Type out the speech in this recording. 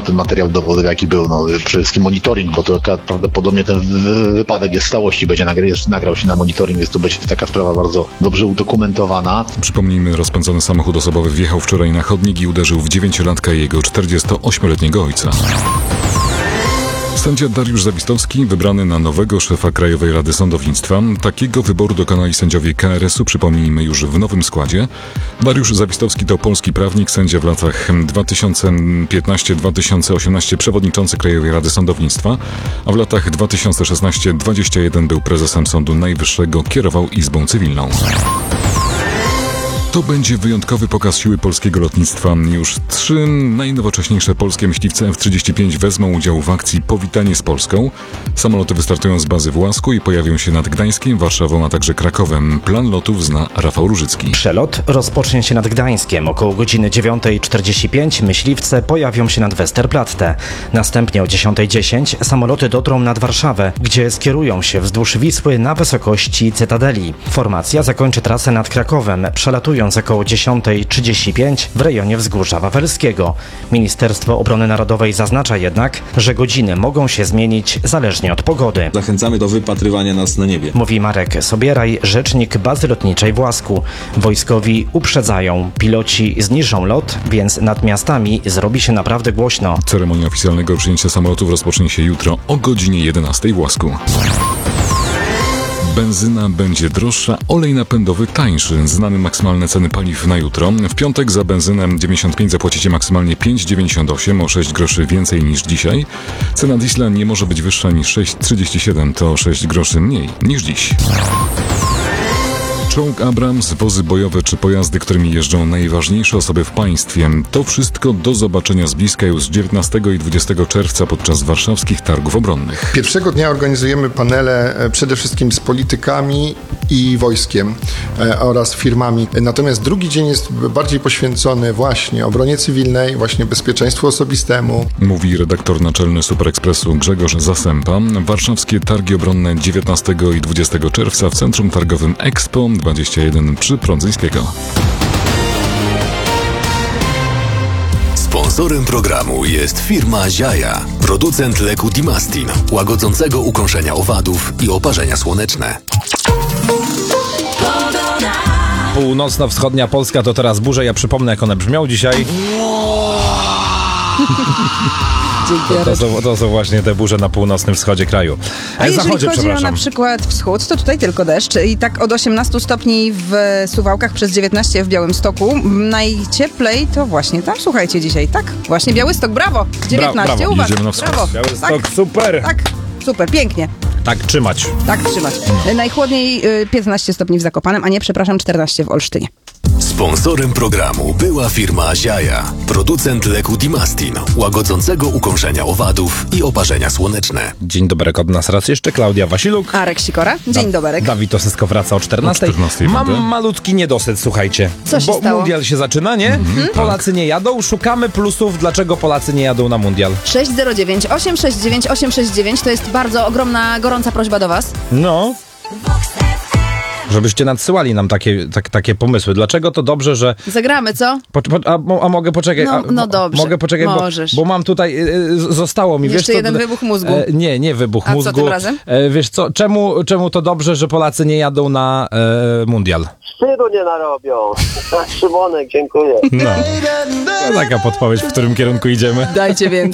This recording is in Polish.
ten materiał dowodowy, jaki był, przede wszystkim monitoring, bo to prawdopodobnie ten wypadek jest w całości, nagrał się na monitoring, więc to będzie taka sprawa bardzo dobrze udokumentowana. Przypomnijmy, rozpędzony samochód osobowy wjechał wczoraj na chodnik i uderzył w 9-latka i jego 48-letniego ojca. Sędzia Dariusz Zawistowski wybrany na nowego szefa Krajowej Rady Sądownictwa. Takiego wyboru dokonali sędziowie KRS-u, przypomnijmy, już w nowym składzie. Dariusz Zawistowski to polski prawnik, sędzia w latach 2015-2018 przewodniczący Krajowej Rady Sądownictwa, a w latach 2016-2021 był prezesem Sądu Najwyższego, kierował Izbą Cywilną. To będzie wyjątkowy pokaz siły polskiego lotnictwa. Już 3 najnowocześniejsze polskie myśliwce F-35 wezmą udział w akcji Powitanie z Polską. Samoloty wystartują z bazy w Łasku i pojawią się nad Gdańskiem, Warszawą, a także Krakowem. Plan lotów zna Rafał Różycki. Przelot rozpocznie się nad Gdańskiem. Około godziny 9:45 myśliwce pojawią się nad Westerplatte. Następnie o 10:10 samoloty dotrą nad Warszawę, gdzie skierują się wzdłuż Wisły na wysokości Cytadeli. Formacja zakończy trasę nad Krakowem, przelatując około 10:35 w rejonie Wzgórza Wawelskiego. Ministerstwo Obrony Narodowej zaznacza jednak, że godziny mogą się zmienić zależnie od pogody. Zachęcamy do wypatrywania nas na niebie. Mówi Marek Sobieraj, rzecznik bazy lotniczej w Łasku. Wojskowi uprzedzają, piloci zniżą lot, więc nad miastami zrobi się naprawdę głośno. Ceremonia oficjalnego przyjęcia samolotów rozpocznie się jutro o godzinie 11 w Łasku. Benzyna będzie droższa, olej napędowy tańszy. Znamy maksymalne ceny paliw na jutro. W piątek za benzynę 95 zapłacicie maksymalnie 5,98, o 6 groszy więcej niż dzisiaj. Cena diesla nie może być wyższa niż 6,37, to 6 groszy mniej niż dziś. Czołg Abrams, wozy bojowe czy pojazdy, którymi jeżdżą najważniejsze osoby w państwie. To wszystko do zobaczenia z bliska już 19 i 20 czerwca podczas warszawskich targów obronnych. Pierwszego dnia organizujemy panele przede wszystkim z politykami i wojskiem oraz firmami. Natomiast drugi dzień jest bardziej poświęcony właśnie obronie cywilnej, właśnie bezpieczeństwu osobistemu. Mówi redaktor naczelny Super Expressu Grzegorz Zasępa. Warszawskie targi obronne 19 i 20 czerwca w Centrum Targowym Expo 21 przy Prądzyńskiego. Sponsorem programu jest firma Ziaja, producent leku Dimastin, łagodzącego ukąszenia owadów i oparzenia słoneczne. Północno-wschodnia Polska to teraz burze. Ja przypomnę, jak one brzmią dzisiaj. To są właśnie te burze na północnym wschodzie kraju. A jeżeli chodzi o na przykład wschód, to tutaj tylko deszcz i tak od 18 stopni w Suwałkach przez 19 w Białymstoku. Najcieplej to właśnie tam, słuchajcie, dzisiaj. Tak, właśnie Białystok, brawo! 19 brawo. u was. Jedziemy na wschód. Brawo. Białystok, Tak, super! tak, super, pięknie. Tak trzymać. Tak trzymać. Najchłodniej 15 stopni w Zakopanem, a nie, przepraszam, 14 w Olsztynie. Sponsorem programu była firma Ziaja, producent leku Dimastin, łagodzącego ukąszenia owadów i oparzenia słoneczne. Dzień dobry, od nas raz jeszcze Klaudia Wasiluk. Arek Sikora, dzień dobry. Dawid Osysko wraca o 14. Mam malutki niedosyt, słuchajcie. Co się bo stało? mundial się zaczyna, nie? Polacy nie jadą, szukamy plusów, dlaczego Polacy nie jadą na mundial. 609 869 869 to jest bardzo ogromna, gorąca prośba do was. No. Żebyście nadsyłali nam takie pomysły. Dlaczego to dobrze, że... Zagramy, co? A mogę poczekać? No dobrze. Mogę poczekać, bo mam tutaj... zostało mi... Jeszcze jeden wybuch mózgu. Nie wybuch mózgu. A co tym razem? Wiesz co, czemu to dobrze, że Polacy nie jadą na mundial? Wstydu nie narobią. Szymonek, dziękuję. No. To taka podpowiedź, w którym kierunku idziemy. Dajcie więcej.